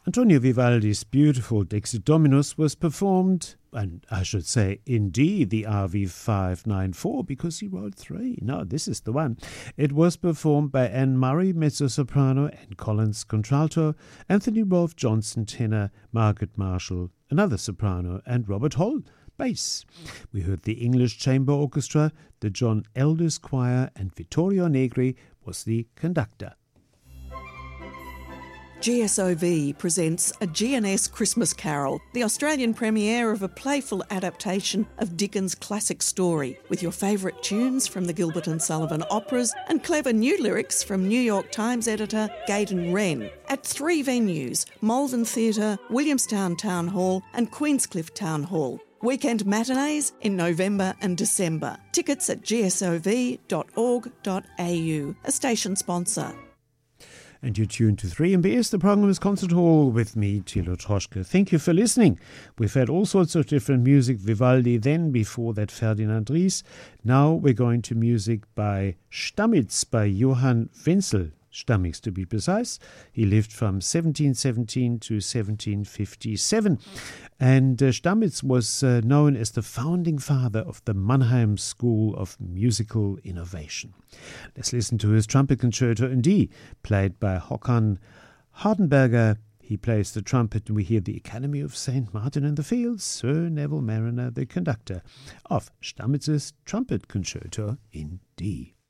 Antonio Vivaldi's beautiful Dixit Dominus was performed, and I should say in D, the RV 594, because he wrote 3. No, this is the one. It was performed by Anne Murray, mezzo-soprano, Anne Collins, contralto, Anthony Rolfe Johnson, tenor, Margaret Marshall, another soprano, and Robert Hall, bass. We heard the English Chamber Orchestra, the John Elders Choir, and Vittorio Negri was the conductor. GSOV presents A GNS Christmas Carol, the Australian premiere of a playful adaptation of Dickens' classic story, with your favourite tunes from the Gilbert and Sullivan operas and clever new lyrics from New York Times editor Gaydon Wren, at 3 venues, Malvern Theatre, Williamstown Town Hall and Queenscliff Town Hall. Weekend matinees in November and December. Tickets at gsov.org.au, a station sponsor. And you're tuned to 3MBS. The program is Concert Hall with me, Thilo Troschke. Thank you for listening. We've had all sorts of different music. Vivaldi, then before that Ferdinand Ries. Now we're going to music by Stamitz, by Johann Wenzel. Stamitz, to be precise. He lived from 1717 to 1757. And Stamitz was known as the founding father of the Mannheim School of Musical Innovation. Let's listen to his trumpet concerto in D, played by Håkan Hardenberger. He plays the trumpet, and we hear the Academy of St. Martin in the Fields, Sir Neville Mariner, the conductor of Stamitz's trumpet concerto in D.